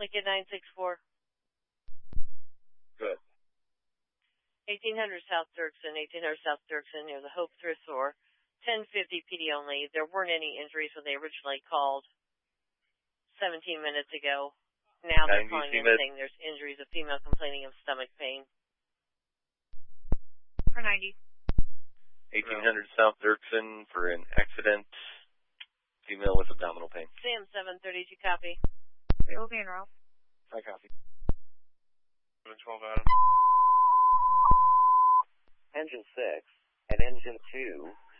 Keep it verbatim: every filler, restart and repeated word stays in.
Lincoln nine six four. Good. eighteen hundred South Dirksen, eighteen hundred South Dirksen near the Hope Thrift Store. ten fifty P D only. There weren't any injuries when they originally called seventeen minutes ago. Now they're calling in saying there's injuries. A female complaining of stomach pain. For ninety. eighteen hundred South Dirksen for an accident. Female with abdominal pain. Sam seven thirty-two copy. It will be en route. I copy. seven twelve Adam. Engine six and engine two